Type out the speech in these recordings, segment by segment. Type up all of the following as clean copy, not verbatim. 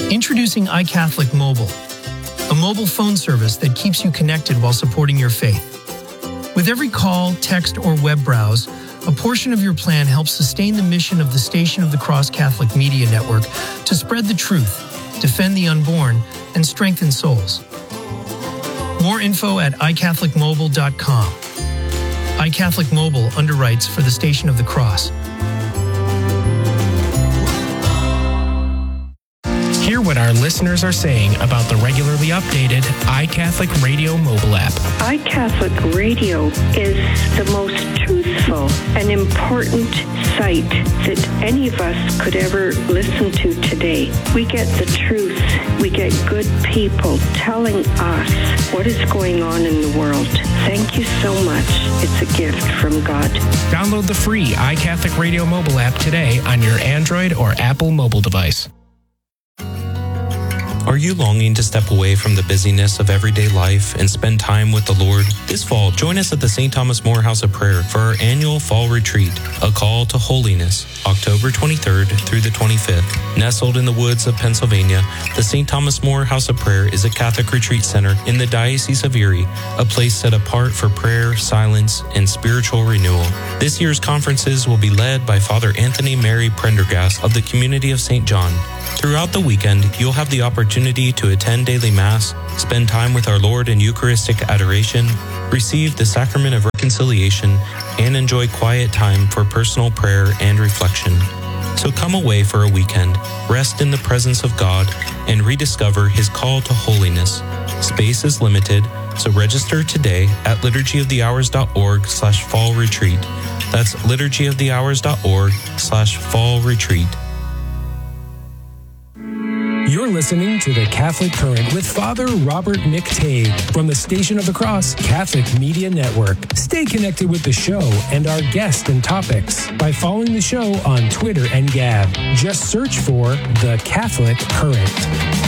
Introducing iCatholic Mobile, a mobile phone service that keeps you connected while supporting your faith. With every call, text, or web browse, a portion of your plan helps sustain the mission of the Station of the Cross Catholic Media Network to spread the truth, defend the unborn, and strengthen souls. More info at iCatholicMobile.com. iCatholic Mobile underwrites for the Station of the Cross. Hear what our listeners are saying about the regularly updated iCatholic Radio mobile app. iCatholic Radio is the most truthful and important site that any of us could ever listen to today. We get the truth. We get good people telling us what is going on in the world. Thank you so much. It's a gift from God. Download the free iCatholic Radio mobile app today on your Android or Apple mobile device. Are you longing to step away from the busyness of everyday life and spend time with the Lord? This fall, join us at the St. Thomas More House of Prayer for our annual fall retreat, A Call to Holiness, October 23rd through the 25th. Nestled in the woods of Pennsylvania, the St. Thomas More House of Prayer is a Catholic retreat center in the Diocese of Erie, a place set apart for prayer, silence, and spiritual renewal. This year's conferences will be led by Father Anthony Mary Prendergast of the Community of St. John. Throughout the weekend, you'll have the opportunity to attend daily Mass, spend time with our Lord in Eucharistic adoration, receive the Sacrament of Reconciliation, and enjoy quiet time for personal prayer and reflection. So come away for a weekend, rest in the presence of God, and rediscover His call to holiness. Space is limited, so register today at liturgyofthehours.org/fall retreat. That's liturgyofthehours.org/fall retreat. You're listening to The Catholic Current with Father Robert McTague from the Station of the Cross Catholic Media Network. Stay connected with the show and our guests and topics by following the show on Twitter and Gab. Just search for The Catholic Current.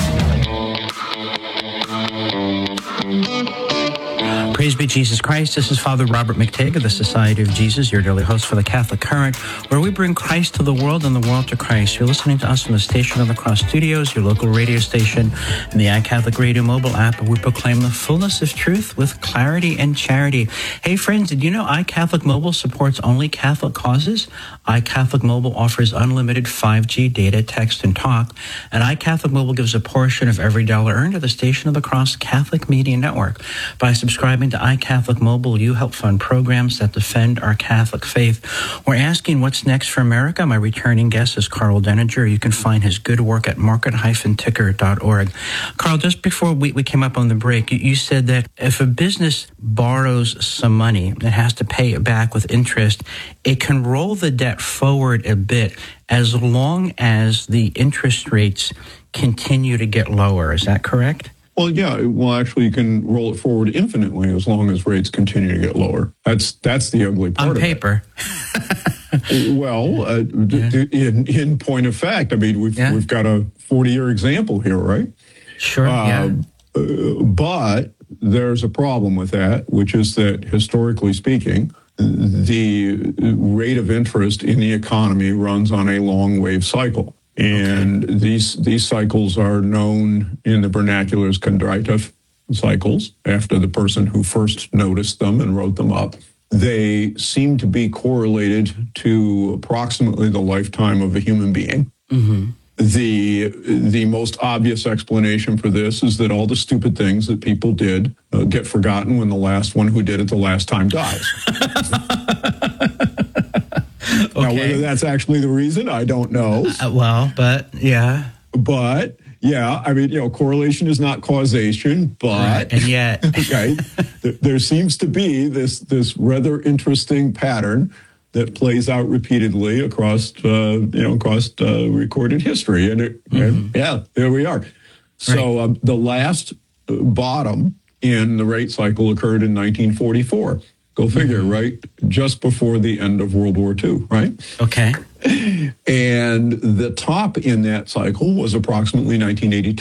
Praise be Jesus Christ. This is Father Robert McTague of the Society of Jesus, your daily host for the Catholic Current, where we bring Christ to the world and the world to Christ. You're listening to us from the Station of the Cross Studios, your local radio station, and the iCatholic Radio mobile app, where we proclaim the fullness of truth with clarity and charity. Hey, friends, did you know iCatholic Mobile supports only Catholic causes? iCatholic Mobile offers unlimited 5G data, text, and talk, and iCatholic Mobile gives a portion of every dollar earned to the Station of the Cross Catholic Media Network. By subscribing to iCatholic Mobile, you help fund programs that defend our Catholic faith. We're asking what's next for America. My returning guest is Carl Denninger. You can find his good work at market-ticker.org. Carl, just before we came up on the break, you said that if a business borrows some money and has to pay it back with interest, it can roll the debt forward a bit as long as the interest rates continue to get lower. Is that correct? Well, yeah. Well, actually, you can roll it forward infinitely as long as rates continue to get lower. That's the ugly part on paper. Well, in point of fact, I mean, we've got a 40-year example here, right? Sure. But there's a problem with that, which is that historically speaking, the rate of interest in the economy runs on a long wave cycle. And these cycles are known in the vernacular as Kondratiev cycles, after the person who first noticed them and wrote them up. They seem to be correlated to approximately the lifetime of a human being. Mm-hmm. The most obvious explanation for this is that all the stupid things that people did get forgotten when the last one who did it the last time dies. Now, whether that's actually the reason, I don't know. But yeah, I mean, correlation is not causation, but right, and yet, okay, there seems to be this rather interesting pattern that plays out repeatedly across recorded history, and there we are. So the last bottom in the rate cycle occurred in 1944. Go figure, right? Just before the end of World War II, right? Okay. And the top in that cycle was approximately 1982.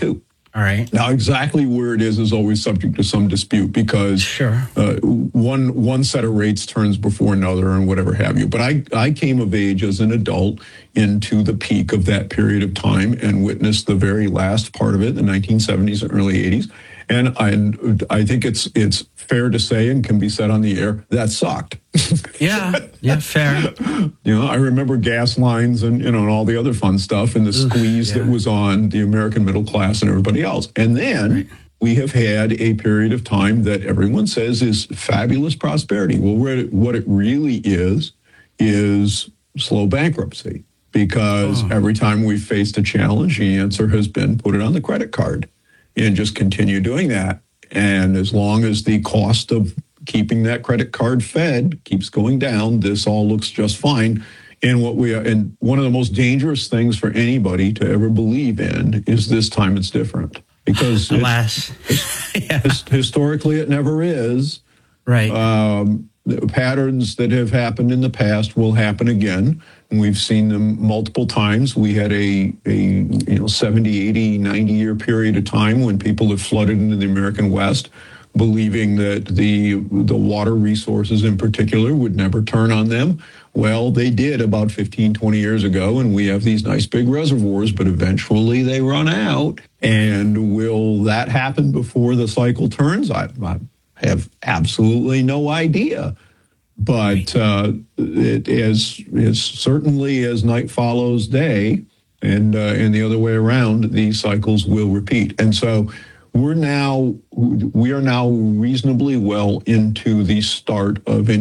All right. Now, exactly where it is always subject to some dispute because one set of rates turns before another and whatever have you. But I came of age as an adult into the peak of that period of time and witnessed the very last part of it, the 1970s and early 80s. And I think it's fair to say and can be said on the air, that sucked. Yeah, fair. I remember gas lines and, and all the other fun stuff and the squeeze that was on the American middle class and everybody else. And then we have had a period of time that everyone says is fabulous prosperity. Well, what it really is slow bankruptcy because every time we've faced a challenge, the answer has been put it on the credit card. And just continue doing that. And as long as the cost of keeping that credit card fed keeps going down, this all looks just fine. And one of the most dangerous things for anybody to ever believe in is this time it's different. Because alas, historically it never is. Right. The patterns that have happened in the past will happen again. And we've seen them multiple times. We had a 70, 80, 90-year period of time when people have flooded into the American West, believing that the water resources in particular would never turn on them. Well, they did about 15, 20 years ago, and we have these nice big reservoirs, but eventually they run out. And will that happen before the cycle turns? I have absolutely no idea. But it is certainly as night follows day, and the other way around, these cycles will repeat. And so we are now reasonably well into the start of